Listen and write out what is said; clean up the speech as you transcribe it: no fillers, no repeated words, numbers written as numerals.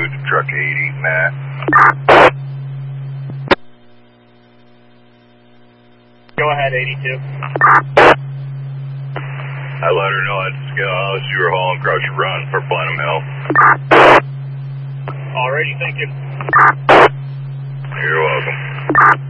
to truck 80, Matt. Go ahead, 82. I let her know you were hauling across your run for Blenheim Hill. Alrighty, thank you. You're welcome.